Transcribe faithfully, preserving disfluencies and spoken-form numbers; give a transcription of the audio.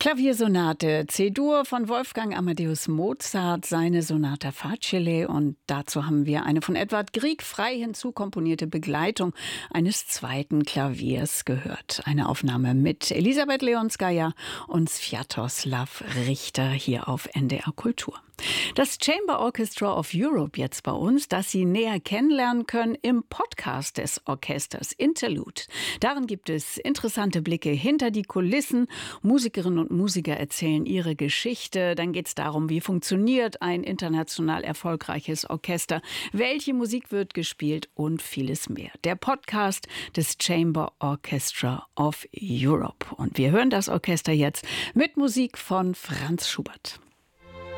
Klaviersonate C-Dur von Wolfgang Amadeus Mozart, seine Sonata Facile, und dazu haben wir eine von Edward Grieg frei hinzukomponierte Begleitung eines zweiten Klaviers gehört. Eine Aufnahme mit Elisabeth Leonskaya und Sviatoslav Richter hier auf N D R Kultur. Das Chamber Orchestra of Europe jetzt bei uns, das Sie näher kennenlernen können im Podcast des Orchesters Interlude. Darin gibt es interessante Blicke hinter die Kulissen. Musikerinnen und Musiker erzählen ihre Geschichte. Dann geht es darum, wie funktioniert ein international erfolgreiches Orchester, welche Musik wird gespielt und vieles mehr. Der Podcast des Chamber Orchestra of Europe. Und wir hören das Orchester jetzt mit Musik von Franz Schubert.